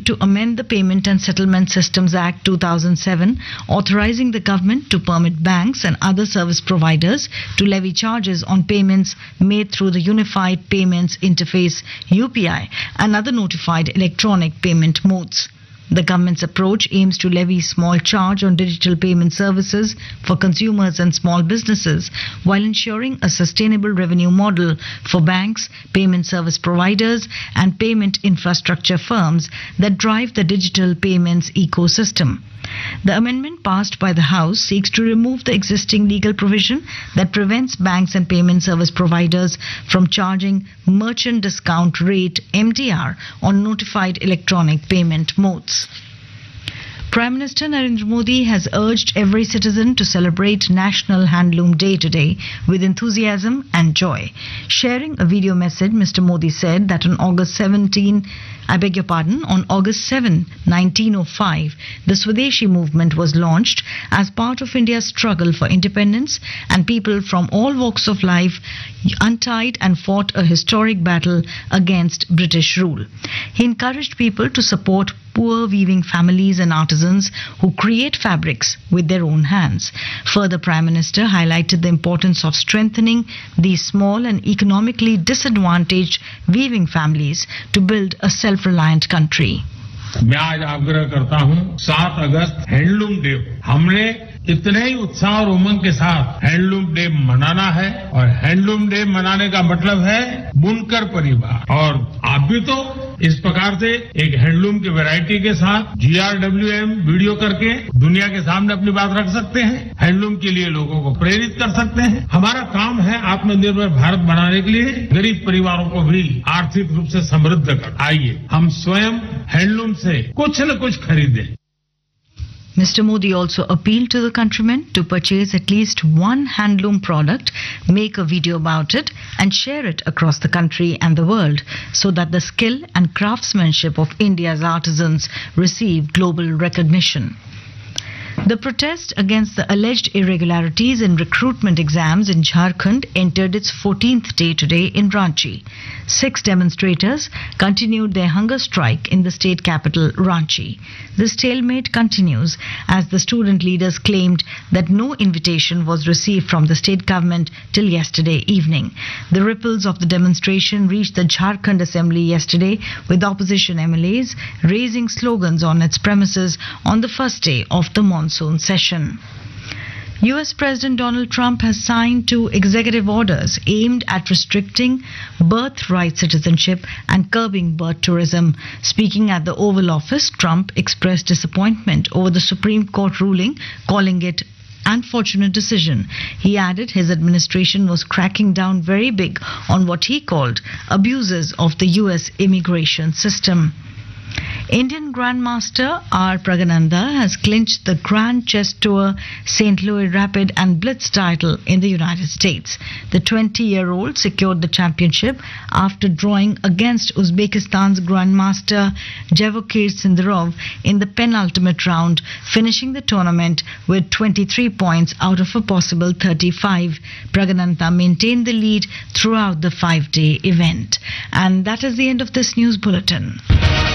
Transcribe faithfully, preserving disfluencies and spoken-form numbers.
to amend the Payment and Settlement Systems Act two thousand seven, authorizing the government to permit banks and other service providers to levy charges on payments made through the Unified Payments Interface U P I and other notified electronic payment modes. The government's approach aims to levy small charge on digital payment services for consumers and small businesses while ensuring a sustainable revenue model for banks, payment service providers and payment infrastructure firms that drive the digital payments ecosystem. The amendment passed by the House seeks to remove the existing legal provision that prevents banks and payment service providers from charging merchant discount rate M D R on notified electronic payment modes. Prime Minister Narendra Modi has urged every citizen to celebrate National Handloom Day today with enthusiasm and joy. Sharing a video message, Mister Modi said that on August seventeenth, I beg your pardon, on August seventh, nineteen oh five, the Swadeshi movement was launched as part of India's struggle for independence, and people from all walks of life untied and fought a historic battle against British rule. He encouraged people to support poor weaving families and artisans who create fabrics with their own hands. Further, Prime Minister highlighted the importance of strengthening these small and economically disadvantaged weaving families to build a self-reliant country. मैं आज आग्रह करता हूं, सात अगस्त handloom day, हमने इतने ही उत्साह और उमंग के साथ हैंडलूम डे मनाना है और हैंडलूम डे मनाने का मतलब है बुनकर परिवार। और आप भी तो इस प्रकार से एक हैंडलूम की वैरायटी के साथ जी आर डब्ल्यू एम वीडियो करके दुनिया के सामने अपनी बात रख सकते हैं, हैंडलूम के लिए लोगों को प्रेरित कर सकते हैं। हमारा काम है आत्मनिर्भर भारत बनाने के लिए गरीब परिवारों को भी आर्थिक रूप से समृद्ध कर। आइए हम स्वयं हैंडलूम से कुछ न कुछ खरीदें। Mister Modi also appealed to the countrymen to purchase at least one handloom product, make a video about it and share it across the country and the world so that the skill and craftsmanship of India's artisans receive global recognition. The protest against the alleged irregularities in recruitment exams in Jharkhand entered its fourteenth day today in Ranchi. Six demonstrators continued their hunger strike in the state capital, Ranchi. The stalemate continues as the student leaders claimed that no invitation was received from the state government till yesterday evening. The ripples of the demonstration reached the Jharkhand Assembly yesterday, with opposition M L As raising slogans on its premises on the first day of the monsoon session. U S President Donald Trump has signed two executive orders aimed at restricting birthright citizenship and curbing birth tourism. Speaking at the Oval Office, Trump expressed disappointment over the Supreme Court ruling, calling it unfortunate decision. He added his administration was cracking down very big on what he called abuses of the U S immigration system. Indian Grandmaster R. Pragananda has clinched the Grand Chess Tour Saint Louis Rapid and Blitz title in the United States. The twenty-year-old secured the championship after drawing against Uzbekistan's Grandmaster Javokir Sindarov in the penultimate round, finishing the tournament with twenty-three points out of a possible thirty-five. Pragananda maintained the lead throughout the five-day event. And that is the end of this news bulletin.